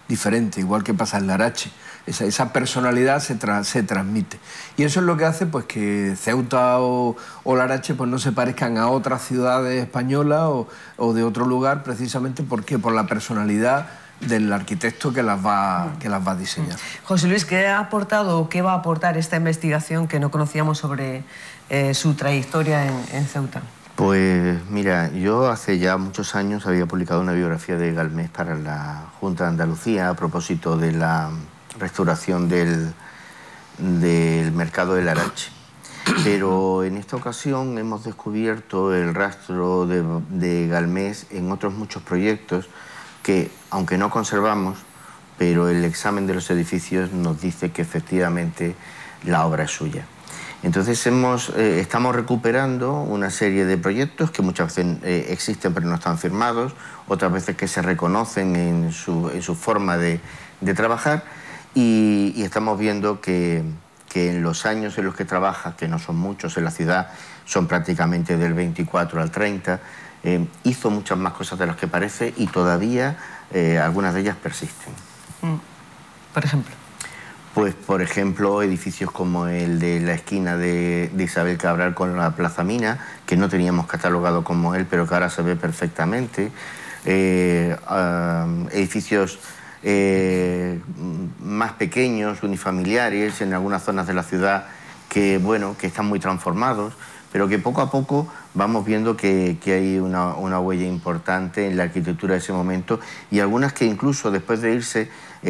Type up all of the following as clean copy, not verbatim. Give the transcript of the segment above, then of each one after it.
diferente, igual que pasa en Larache. Esa personalidad se transmite. Y eso es lo que hace pues, que Ceuta o Larache pues, no se parezcan a otras ciudades españolas o de otro lugar, precisamente porque por la personalidad del arquitecto que las va a diseñar. José Luis, ¿qué ha aportado o qué va a aportar esta investigación que no conocíamos sobre su trayectoria en Ceuta? Pues mira, yo hace ya muchos años había publicado una biografía de Galmés para la Junta de Andalucía a propósito de la restauración del mercado de Larache. Pero en esta ocasión hemos descubierto el rastro de Galmés en otros muchos proyectos que, aunque no conservamos, pero el examen de los edificios nos dice que efectivamente la obra es suya. Entonces estamos recuperando una serie de proyectos que muchas veces existen pero no están firmados, otras veces que se reconocen en su forma de trabajar y estamos viendo que en los años en los que trabaja, que no son muchos en la ciudad, son prácticamente del 24 al 30, hizo muchas más cosas de las que parece y todavía algunas de ellas persisten. Por ejemplo. Pues, por ejemplo, edificios como el de la esquina de Isabel Cabral con la Plaza Mina, que no teníamos catalogado como él, pero que ahora se ve perfectamente. Edificios más pequeños, unifamiliares, en algunas zonas de la ciudad que, bueno, que están muy transformados, pero que poco a poco vamos viendo que hay una huella importante en la arquitectura de ese momento y algunas que incluso después de irse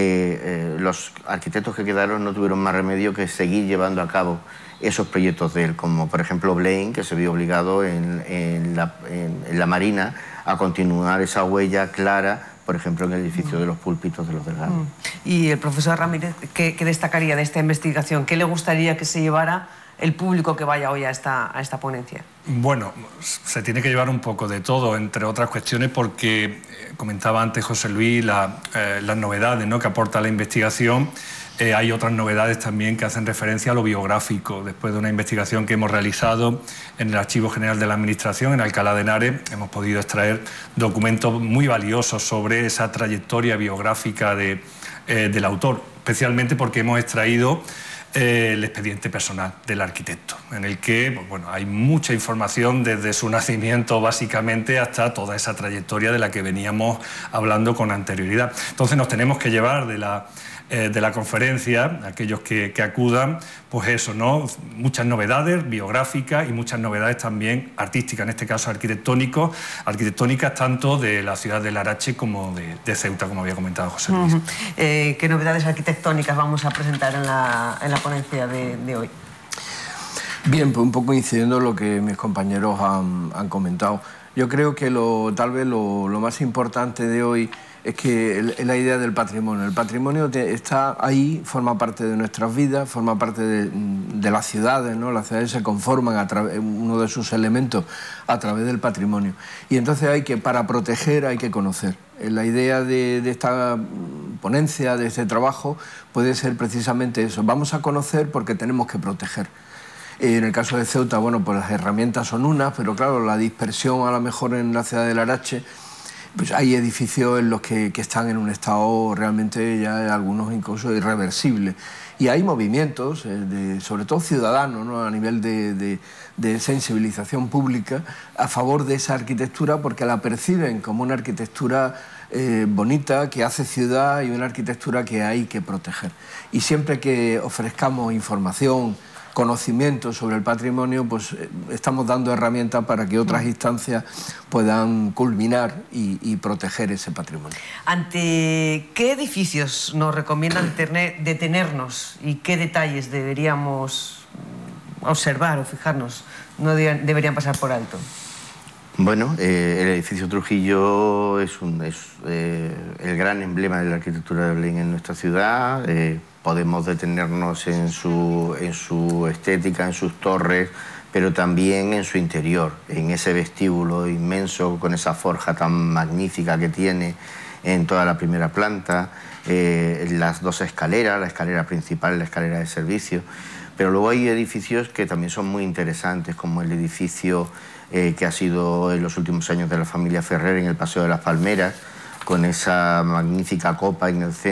los arquitectos que quedaron no tuvieron más remedio que seguir llevando a cabo esos proyectos de él, como por ejemplo Blaine, que se vio obligado en la Marina a continuar esa huella clara, por ejemplo, en el edificio de los púlpitos de los Delgado. Y el profesor Ramírez, ¿qué destacaría de esta investigación? ¿Qué le gustaría que se llevara el público que vaya hoy a esta ponencia? Bueno, se tiene que llevar un poco de todo, entre otras cuestiones, porque comentaba antes José Luis las novedades, ¿no?, que aporta la investigación. Hay otras novedades también que hacen referencia a lo biográfico. Después de una investigación que hemos realizado en el Archivo General de la Administración, en Alcalá de Henares, hemos podido extraer documentos muy valiosos sobre esa trayectoria biográfica del autor, especialmente porque hemos extraído el expediente personal del arquitecto, en el que pues, bueno, hay mucha información desde su nacimiento básicamente hasta toda esa trayectoria de la que veníamos hablando con anterioridad. Entonces nos tenemos que llevar de la conferencia, aquellos que acudan, pues eso, ¿no?, muchas novedades biográficas y muchas novedades también artísticas, en este caso arquitectónicas tanto de la ciudad de Larache como de Ceuta, como había comentado José Luis. ¿Qué novedades arquitectónicas vamos a presentar en la ponencia de hoy? Bien, pues un poco incidiendo en lo que mis compañeros han comentado. Yo creo que tal vez lo más importante de hoy es que la idea del patrimonio. El patrimonio está ahí, forma parte de nuestras vidas, forma parte de las ciudades, ¿no? Las ciudades se conforman, uno de sus elementos, a través del patrimonio. Y entonces para proteger hay que conocer. La idea de esta ponencia, de este trabajo, puede ser precisamente eso. Vamos a conocer porque tenemos que proteger. En el caso de Ceuta, bueno, pues las herramientas son unas, pero claro, la dispersión a lo mejor en la ciudad de Larache, pues hay edificios en los que están en un estado realmente ya algunos incluso irreversible. Y hay movimientos, sobre todo ciudadanos, ¿no?, a nivel de sensibilización pública a favor de esa arquitectura porque la perciben como una arquitectura bonita, que hace ciudad y una arquitectura que hay que proteger. Y siempre que ofrezcamos información, conocimiento sobre el patrimonio, pues estamos dando herramientas para que otras instancias puedan culminar y proteger ese patrimonio. ¿Ante qué edificios nos recomiendan detenernos y qué detalles deberíamos observar o fijarnos, no deberían pasar por alto? Bueno, el edificio Trujillo es el gran emblema de la arquitectura de Belén en nuestra ciudad. Podemos detenernos en su estética, en sus torres, pero también en su interior, en ese vestíbulo inmenso, con esa forja tan magnífica que tiene en toda la primera planta, las dos escaleras, la escalera principal y la escalera de servicio. Pero luego hay edificios que también son muy interesantes, como el edificio que ha sido en los últimos años de la familia Ferrer en el Paseo de las Palmeras, con esa magnífica copa en el centro.